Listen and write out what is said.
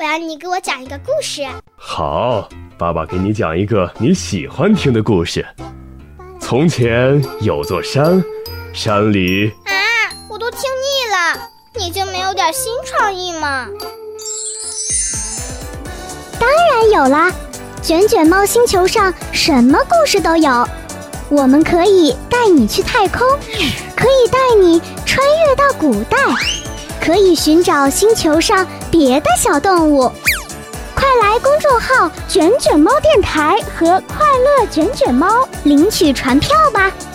然你给我讲一个故事。 好，爸爸给你讲一个你喜欢听的故事。从前有座山，山里…… 我都听腻了，你就没有点新创意吗？ 当然有啦，卷卷猫星球上什么故事都有。我们可以带你去太空，可以带你穿越到古代，可以寻找星球上别的小动物。快来公众号卷卷猫电台和快乐卷卷猫领取传票吧。